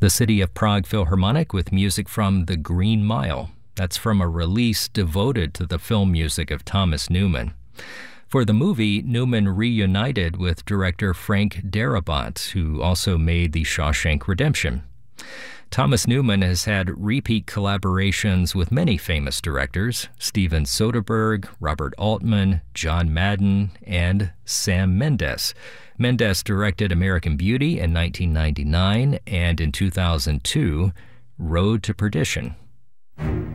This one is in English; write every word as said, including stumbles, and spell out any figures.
The City of Prague Philharmonic with music from The Green Mile. That's from a release devoted to the film music of Thomas Newman. For the movie, Newman reunited with director Frank Darabont, who also made The Shawshank Redemption. Thomas Newman has had repeat collaborations with many famous directors: Steven Soderbergh, Robert Altman, John Madden, and Sam Mendes. Mendes directed American Beauty in nineteen ninety-nine and in two thousand two, Road to Perdition.